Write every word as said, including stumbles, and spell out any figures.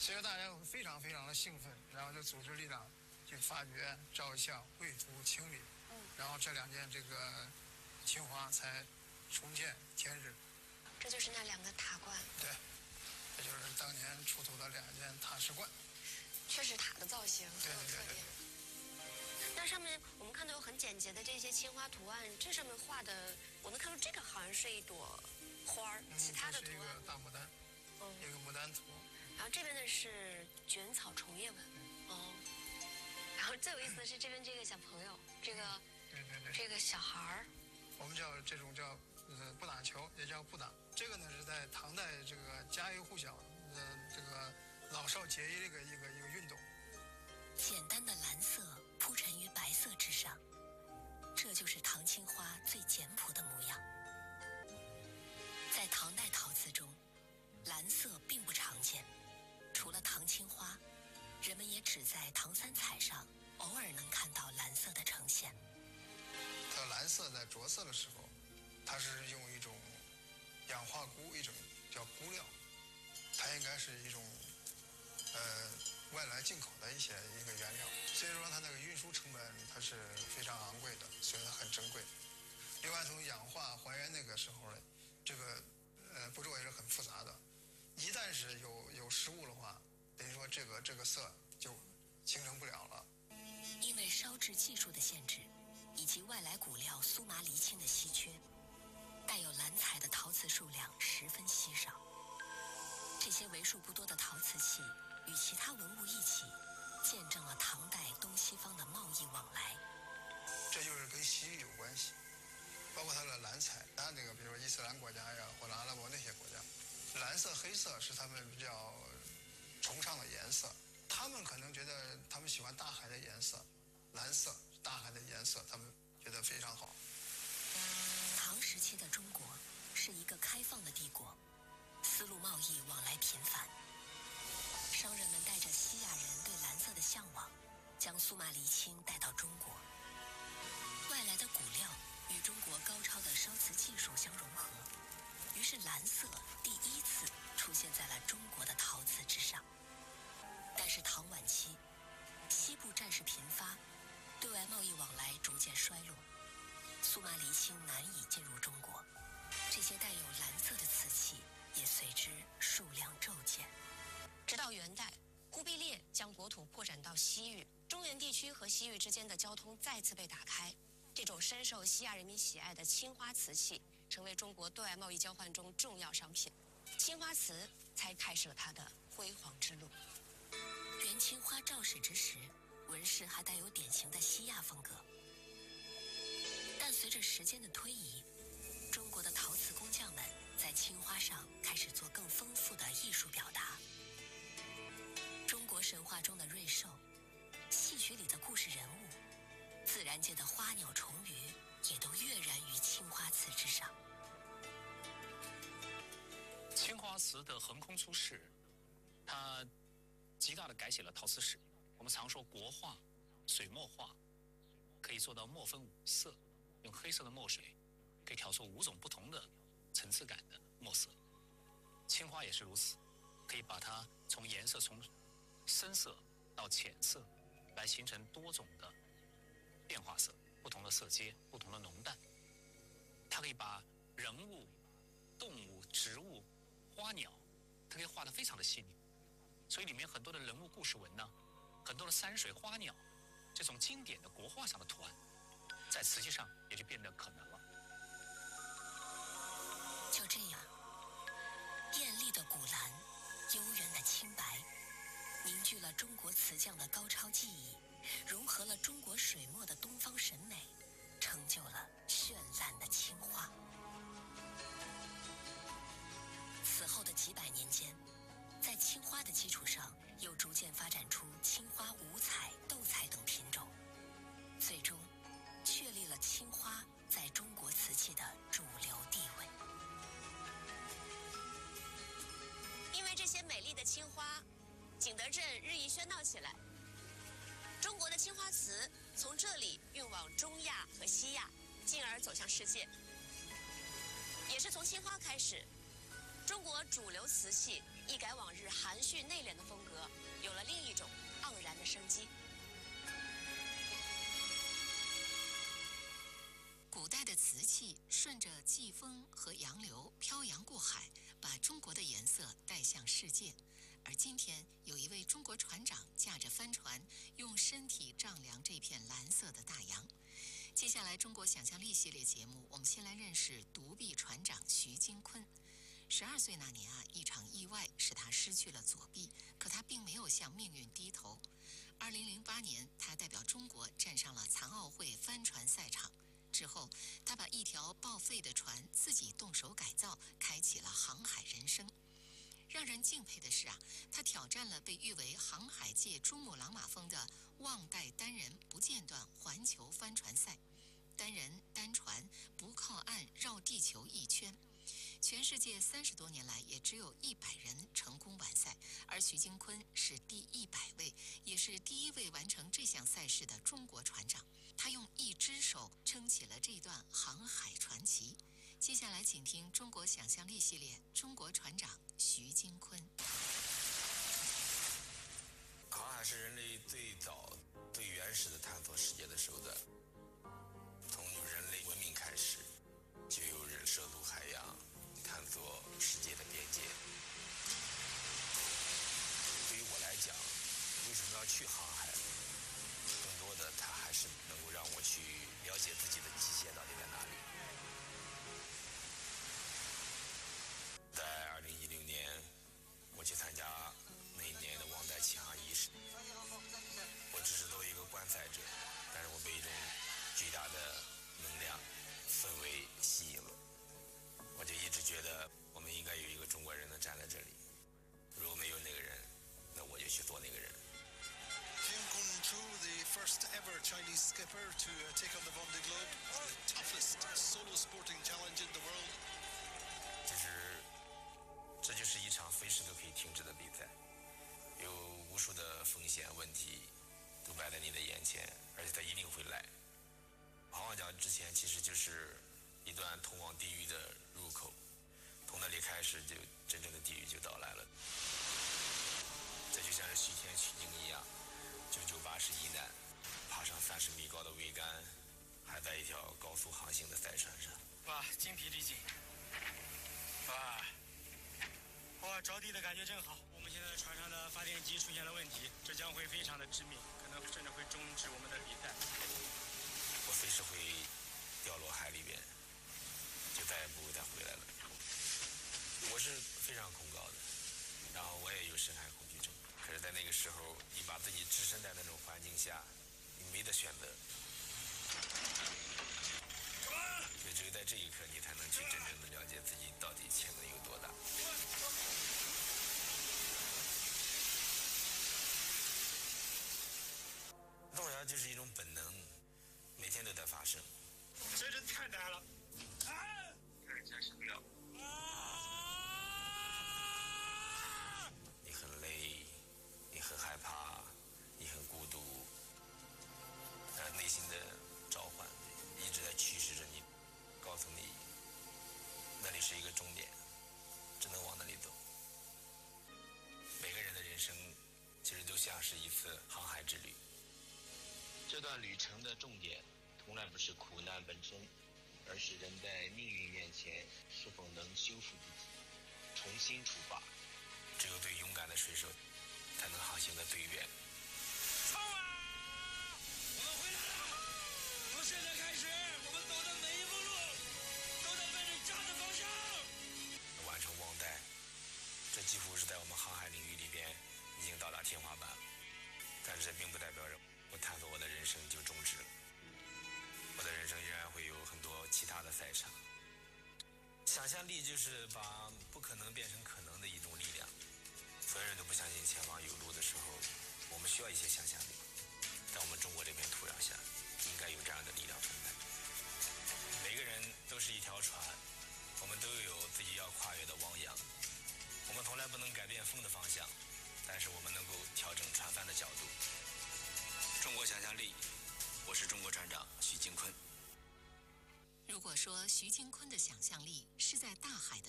所以大家会非常非常的兴奋，然后就组织力量去发掘、照相、绘图、清理， 嗯， 然后这两件这个青花才重见天日。 这就是那两个塔冠。 对，这就是当年出土的两件塔石冠。 确实塔的造型很有特点。那上面我们看到有很简洁的这些青花图案，这上面画的，我能看出这个好像是一朵花儿， 嗯、 其他的图案。 这是一个大牡丹，嗯，一个牡丹图。 然后这边的是卷草虫叶纹， 嗯、 哦。然后最有意思的是这边这个小朋友，这个， 对对对， 这个小孩儿， 我们叫这种叫呃不打球，也叫不打。这个呢是在唐代这个家喻户晓，呃这个老少皆宜的一个一个一个运动。 简单的蓝色铺陈于白色之上，这就是唐青花最简朴的模样。在唐代陶瓷中，蓝色并不常见，除了唐青花，人们也只在唐三彩上偶尔能看到蓝色的呈现。 它蓝色在着色的时候，它是用一种氧化钴，一种叫钴料，它应该是一种呃外来进口的一些一个原料，所以说它那个运输成本它是非常昂贵的，所以它很珍贵。另外从氧化还原那个时候呢，这个呃步骤也是很复杂的，一旦是有有失误的话，等于说这个这个色就形成不了了。 因为烧制技术的限制，以及外来骨料苏麻离青的稀缺，带有蓝彩的陶瓷数量十分稀少。这些为数不多的陶瓷器与其他文物一起，见证了唐代东西方的贸易往来。 这就是跟西域有关系，包括它的蓝彩，它那个比如说伊斯兰国家呀，或者阿拉伯那些国家，蓝色、黑色是他们比较崇尚的颜色。他们可能觉得他们喜欢大海的颜色，蓝色大海的颜色，他们觉得非常好。 唐时期的中国是一个开放的帝国，丝路贸易往来频繁，商人们带着西亚人对蓝色的向往，将苏麻离青带到中国。外来的骨料与中国高超的烧瓷技术相融合，于是蓝色第一次出现在了中国的陶瓷之上。但是唐晚期，西部战事频发，对外贸易往来逐渐衰落，苏麻离青难以进入中国，这些带有蓝色的瓷器也随之数量骤减。 直到元代，忽必烈将国土扩展到西域，中原地区和西域之间的交通再次被打开，这种深受西亚人民喜爱的青花瓷器成为中国对外贸易交换中重要商品，青花瓷才开始了它的辉煌之路。 元青花肇始之时，纹饰还带有典型的西亚风格，但随着时间的推移，中国的陶瓷工匠们在青花上开始做更丰富的艺术表达。中国神话中的瑞兽，戏曲里的故事人物，自然界的花鸟虫鱼，也都跃然于青花瓷之上。 青花瓷的横空出世，它极大地改写了陶瓷史。我们常说国画、水墨画可以做到墨分五色，用黑色的墨水可以调出五种不同的层次感的墨色。青花也是如此，可以把它从颜色从深色到浅色，来形成多种的变化色，不同的色阶，不同的浓淡。它可以把人物、动物、植物、花鸟，它可以画得非常的细腻。所以里面很多的人物故事文呢，很多的山水花鸟，这种经典的国画上的图案，在瓷器上也就变得可能了。 就这样，艳丽的古蓝，悠远的青白，凝聚了中国瓷匠的高超技艺，融合了中国水墨的东方审美，成就了绚烂的青花。此后的几百年间，在青花的基础上，又逐渐发展出青花五彩、斗彩等品种，最终确立了青花在中国瓷器的主流地位。 因为这些美丽的青花，景德镇日益喧闹起来。中国的青花瓷从这里运往中亚和西亚，进而走向世界。也是从青花开始，中国主流瓷器一改往日含蓄内敛的风格， 生机。 古代的瓷器顺着季风和洋流漂洋过海，把中国的颜色带向世界。而今天，有一位中国船长驾着帆船，用身体丈量这片蓝色的大洋。接下来，中国想象力系列节目，我们先来认识独臂船长徐金坤。十二岁那年啊，一场意外使他失去了左臂，可他并没有向命运低头。二零零八年，他代表中国站上了残奥会帆船赛场。之后，他把一条报废的船自己动手改造，开启了航海人生。让人敬佩的是啊，他挑战了被誉为航海界珠穆朗玛峰的旺代单人不间断环球帆船赛。单人单船不靠岸绕地球一圈，全世界三十多年来也只有一百人成功完赛，而徐金坤是第一百位，也是第一位完成这项赛事的中国船长。他用一只手撑起了这段航海传奇。接下来，请听中国想象力系列中国船长徐金坤。 航海是人类最早、最原始的探索世界的手段。从人类文明开始，就有人涉足海洋，探索世界的边界。对于我来讲，为什么要去航海？更多的，它还是能够让我去了解自己的极限到底在哪里。在二零一六年，我去参加那一年的旺代启航仪式，我只是作为一个观赛者，但是我被一种巨大的能量氛围吸引了，我就一直觉得我们应该有一个中国人能站在这里，如果没有那个人，那我就去做那个人。 Kim Kun-chu, the first ever Chinese skipper to uh, take on the Vendée Globe, the toughest solo sporting challenge in the world. 就是，这就是一场随时都可以停止的比赛，有无数的风险问题都摆在你的眼前，而且它一定会来。航望角之前其实就是一段通往地狱的入口，从那里开始就真正的地狱就到来了。这就像是徐天取经一样，九九八十一难，爬上三十米高的桅杆，还在一条高速航行的赛船上。 哇，精疲力尽！哇，哇，着地的感觉真好。我们现在船上的发电机出现了问题，这将会非常的致命，可能甚至会终止我们的比赛。 我随时会掉落海里边，就再也不会再回来了。我是非常恐高的，然后我也有深海恐惧症。可是，在那个时候，你把自己置身在那种环境下，你没得选择。所以，只有在这一刻，你才能去真正的了解自己到底潜能有多大。动摇就是一种本能，每天都在发生。 真是太难了！啊！开始加食料。 你很累，你很害怕，你很孤独，但内心的召唤一直在驱使着你，告诉你那里是一个终点，只能往那里走。每个人的人生其实都像是一次航海之旅。 这段旅程的重点从来不是苦难本身，而是人在命运面前是否能修复自己，重新出发。 只有最勇敢的水手才能航行得最远。 冲啊！我们回来了！从现在开始，我们走的每一步路都在奔着家的方向。 完成旺代，这几乎是在我们航海领域里边已经到达天花板了。但是这并不代表着我探索我的人生就终止了。我的人生仍然会有很多其他的赛场。想象力就是把不可能变成可能的一种力量。所有人都不相信前方有路的时候，我们需要一些想象力。在我们中国这片土壤下，应该有这样的力量存在。每个人都是一条船，我们都有自己要跨越的汪洋。我们从来不能改变风的方向，但是我们能够调整船帆的角度。中国想象力，我是中国船长徐金坤。 如果说徐金坤的想象力是在大海的